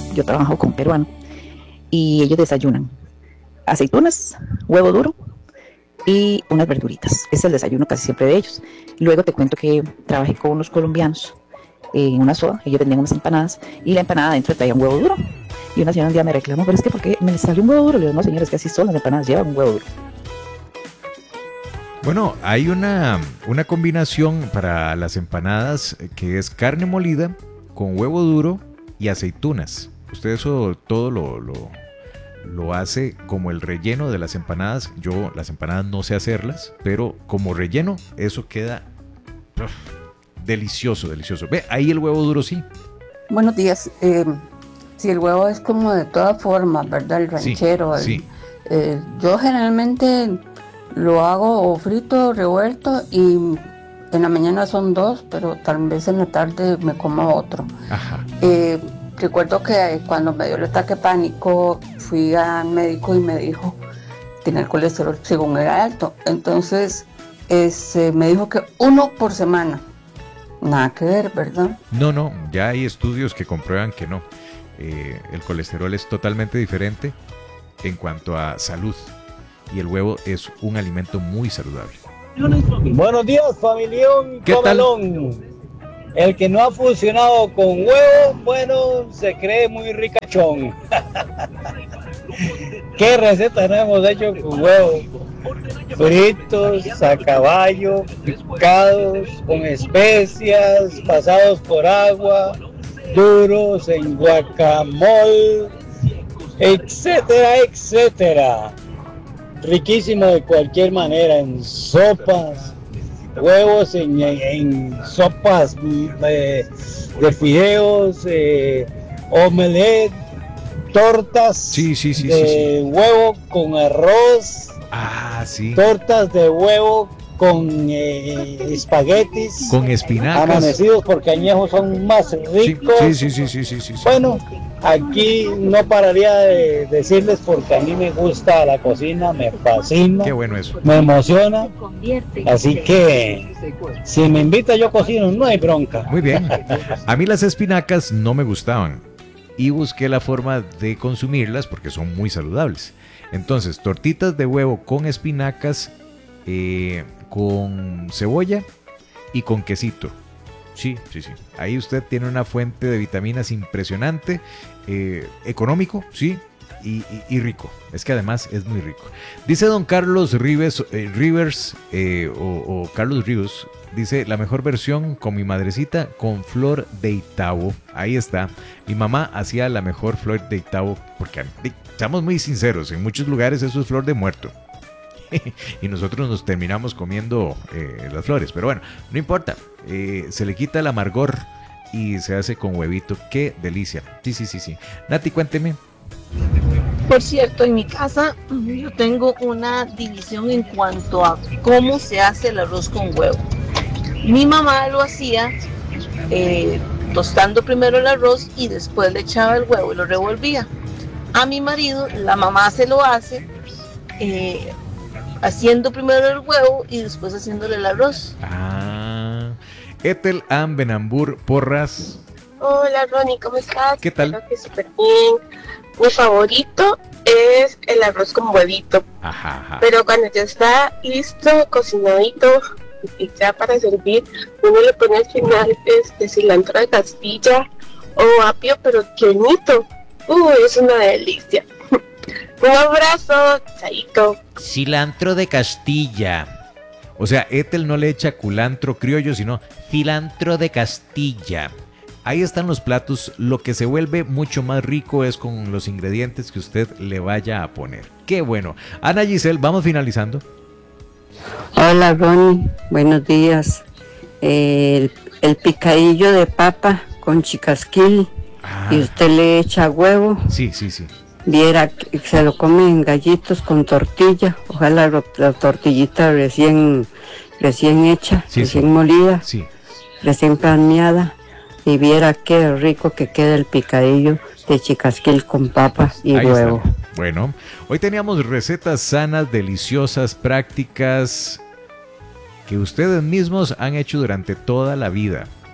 yo trabajo con un peruano, y ellos desayunan aceitunas, huevo duro y unas verduritas. Es el desayuno casi siempre de ellos. Luego te cuento que trabajé con unos colombianos en una soda, ellos vendían unas empanadas y la empanada adentro traía un huevo duro. Y una señora un día me reclamó, pero es que ¿por qué me salió un huevo duro? Le digo, no señores, es que así son las empanadas, llevan un huevo duro. Bueno, hay una combinación para las empanadas que es carne molida con huevo duro y aceitunas. Usted eso todo lo hace como el relleno de las empanadas. Yo las empanadas no sé hacerlas, pero como relleno eso queda delicioso, delicioso. Ve, ahí el huevo duro sí. Buenos días. Si el huevo es como de todas formas, ¿verdad? El ranchero. Sí. Yo generalmente lo hago o frito, revuelto, y en la mañana son dos, pero tal vez en la tarde me como otro. Ajá. Recuerdo que cuando me dio el ataque pánico, fui al médico y me dijo que tenía el colesterol según era alto. Entonces me dijo que 1 por semana. Nada que ver, ¿verdad? No, ya hay estudios que comprueban que no. El colesterol es totalmente diferente en cuanto a salud y el huevo es un alimento muy saludable. Buenos días, familión. ¿Qué tal? El que no ha fusionado con huevo, bueno, se cree muy ricachón. ¿Qué receta no hemos hecho con huevo? Fritos, a caballo, picados, con especias, pasados por agua, duros en guacamole, etcétera, etcétera. Riquísimo de cualquier manera, en sopas, huevos en sopas de fideos, omelette, tortas Sí. huevo con arroz, Sí. tortas de huevo con espaguetis, Con espinacas. amanecidos porque añejos son más ricos. Sí. Bueno, aquí no pararía de decirles porque a mí me gusta la cocina, me fascina. Qué bueno eso. Me emociona. Así que si me invita yo cocino, no hay bronca. Muy bien. A mí las espinacas no me gustaban y busqué la forma de consumirlas porque son muy saludables. Entonces, tortitas de huevo con espinacas, con cebolla y con quesito. Sí. Ahí usted tiene una fuente de vitaminas impresionante, económico, sí, y rico. Es que además es muy rico. Dice don Carlos Rivers, o Carlos Ríos, dice, la mejor versión con mi madrecita con flor de Itabo. Ahí está. Mi mamá hacía la mejor flor de Itabo porque, seamos muy sinceros, en muchos lugares eso es flor de muerto. Y nosotros nos terminamos comiendo las flores. Pero bueno, no importa. Se le quita el amargor y se hace con huevito. ¡Qué delicia! Sí. Nati, cuénteme. Por cierto, en mi casa yo tengo una división en cuanto a cómo se hace el arroz con huevo. Mi mamá lo hacía tostando primero el arroz y después le echaba el huevo y lo revolvía. A mi marido, la mamá se lo hace haciendo primero el huevo y después haciéndole el arroz. Ethel Ann Benambur Porras. Hola Ronnie, ¿cómo estás? ¿Qué tal? Espero que súper bien. Mi favorito es el arroz con huevito. Ajá. Pero cuando ya está listo, cocinadito y ya para servir, uno le pone al final cilantro de Castilla o apio, pero tiernito. Es una delicia. Un abrazo, chaito. Cilantro de Castilla. O sea, Ethel no le echa culantro criollo, sino cilantro de Castilla. Ahí están los platos. Lo que se vuelve mucho más rico es con los ingredientes que usted le vaya a poner. ¡Qué bueno! Ana Giselle, vamos finalizando. Hola Ronnie, buenos días. El picadillo de papa con chicasquil y usted le echa huevo. Sí. Viera que se lo come en gallitos con tortilla. Ojalá la tortillita recién hecha, recién molida, recién palmeada. Y viera qué rico que queda el picadillo de chicasquil con papa y ahí huevo. Está. Bueno, hoy teníamos recetas sanas, deliciosas, prácticas que ustedes mismos han hecho durante toda la vida.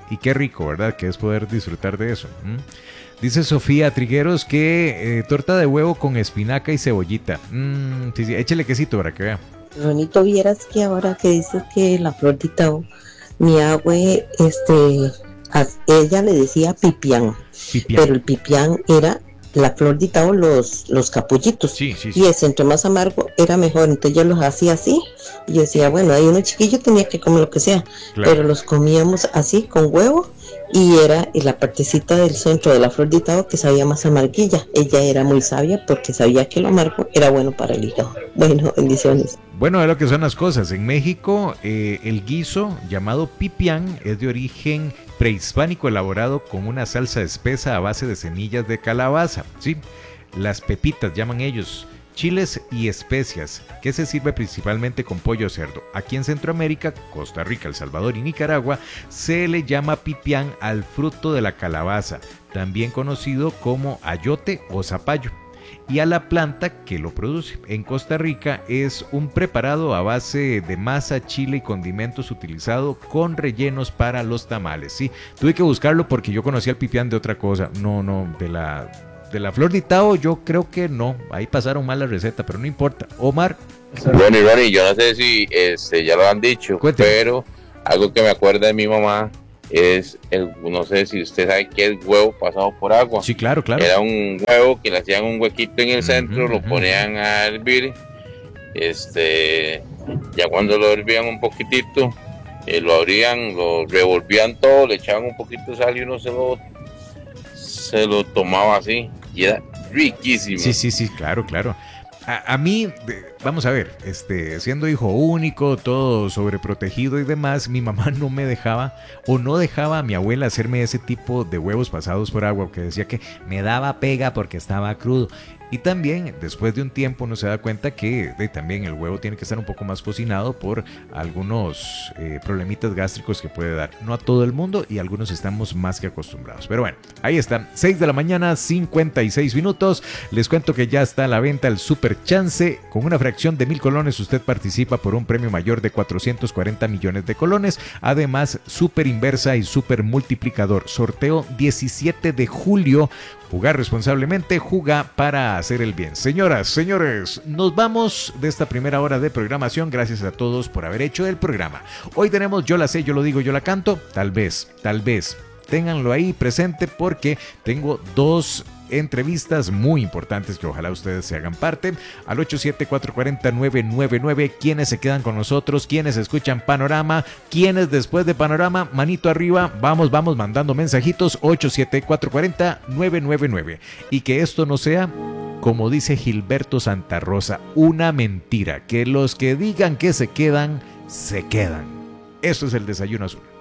Y qué rico, ¿verdad? Que es poder disfrutar de eso. Dice Sofía Trigueros que torta de huevo con espinaca y cebollita. Sí, échale quesito para que vea. Ronito, vieras que ahora que dices que la flor de Tao, mi abue, ella le decía pipián, pero el pipián era la flor de Tao, los capullitos, sí. Y ese entre más amargo era mejor, entonces yo los hacía así, y yo decía, bueno, ahí uno chiquillo tenía que comer lo que sea, claro. Pero los comíamos así, con huevo, y era la partecita del centro de la flor de Tao que sabía más amarguilla. Ella era muy sabia porque sabía que lo amargo era bueno para el hígado. Bueno, bendiciones. Bueno, es lo que son las cosas. En México, el guiso llamado pipián es de origen prehispánico, elaborado con una salsa espesa a base de semillas de calabaza, ¿sí? Las pepitas llaman ellos, chiles y especias, que se sirve principalmente con pollo o cerdo. Aquí en Centroamérica, Costa Rica, El Salvador y Nicaragua, se le llama pipián al fruto de la calabaza, también conocido como ayote o zapallo, y a la planta que lo produce. En Costa Rica es un preparado a base de masa, chile y condimentos utilizado con rellenos para los tamales. Sí, tuve que buscarlo porque yo conocía el pipián de otra cosa, no, de la flor de Tao yo creo que no, ahí pasaron mal la receta, pero no importa. Omar. Ronnie, yo no sé si ya lo han dicho, cuéntame. Pero algo que me acuerda de mi mamá es no sé si usted sabe qué es huevo pasado por agua. Sí, claro. Era un huevo que le hacían un huequito en el centro, lo ponían a hervir, ya cuando lo hervían un poquitito, lo abrían, lo revolvían todo, le echaban un poquito de sal y uno se lo tomaba así y era riquísimo. Sí, claro. A mí, vamos a ver, siendo hijo único, todo sobreprotegido y demás, mi mamá no me dejaba o no dejaba a mi abuela hacerme ese tipo de huevos pasados por agua, que decía que me daba pega porque estaba crudo. Y también, después de un tiempo, uno se da cuenta que también el huevo tiene que estar un poco más cocinado por algunos problemitas gástricos que puede dar. No a todo el mundo, y algunos estamos más que acostumbrados. Pero bueno, ahí está, 6 de la mañana, 56 minutos. Les cuento que ya está a la venta el Super Chance. Con una fracción de 1,000 colones, usted participa por un premio mayor de 440 millones de colones. Además, Super Inversa y Super Multiplicador. Sorteo 17 de julio. Jugar responsablemente, jugar para hacer el bien. Señoras, señores, nos vamos de esta primera hora de programación. Gracias a todos por haber hecho el programa. Hoy tenemos Yo la sé, yo lo digo, yo la canto. Tal vez. Ténganlo ahí presente porque tengo 2 entrevistas muy importantes que ojalá ustedes se hagan parte. Al 874-44999, quienes se quedan con nosotros, quienes escuchan Panorama, quienes después de Panorama, manito arriba, vamos mandando mensajitos. 874-44999. Y que esto no sea, como dice Gilberto Santa Rosa, una mentira, que los que digan que se quedan, se quedan. Eso es el Desayuno Azul.